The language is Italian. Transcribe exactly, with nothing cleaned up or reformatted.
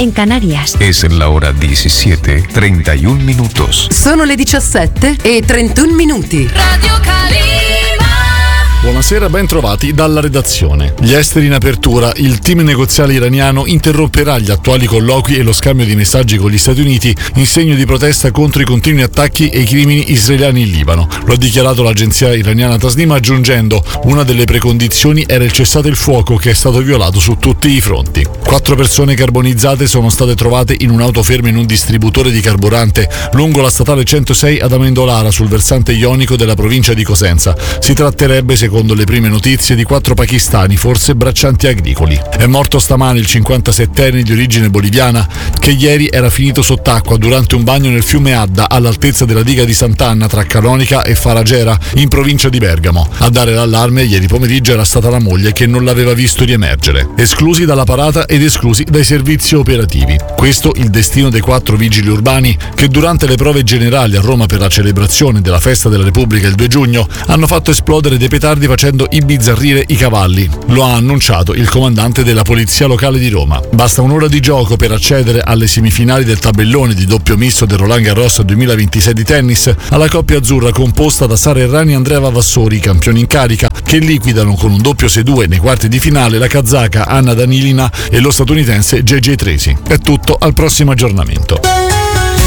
en Canarias. Es la hora diecisiete, treinta y un minutos. Sono le diciassette e trentuno minuti. Radio Calima. Buonasera, ben trovati dalla redazione. Gli esteri in apertura, il team negoziale iraniano interromperà gli attuali colloqui e lo scambio di messaggi con gli Stati Uniti in segno di protesta contro i continui attacchi e i crimini israeliani in Libano. Lo ha dichiarato l'agenzia iraniana Tasnim, aggiungendo: una delle precondizioni era il cessate il fuoco, che è stato violato su tutti i fronti. Quattro persone carbonizzate sono state trovate in un'auto ferma in un distributore di carburante lungo la statale centosei ad Amendolara, sul versante ionico della provincia di Cosenza. Si tratterebbe, secondo Secondo le prime notizie, di quattro pakistani, forse braccianti agricoli. È morto stamane il cinquantasettenne di origine boliviana, che ieri era finito sott'acqua durante un bagno nel fiume Adda, all'altezza della diga di Sant'Anna tra Canonica e Faragera, in provincia di Bergamo. A dare l'allarme ieri pomeriggio era stata la moglie, che non l'aveva visto riemergere. Esclusi dalla parata ed esclusi dai servizi operativi. Questo il destino dei quattro vigili urbani che durante le prove generali a Roma per la celebrazione della festa della Repubblica il due giugno hanno fatto esplodere dei petardi facendo imbizzarrire i cavalli. Lo ha annunciato il comandante della polizia locale di Roma. Basta un'ora di gioco per accedere alle semifinali del tabellone di doppio misto del Roland Garros duemilaventisei di tennis, alla coppia azzurra composta da Sara Errani e Andrea Vavassori, campioni in carica, che liquidano con un doppio sei due nei quarti di finale la kazaka Anna Danilina e lo statunitense J J Tracy. È tutto, al prossimo aggiornamento.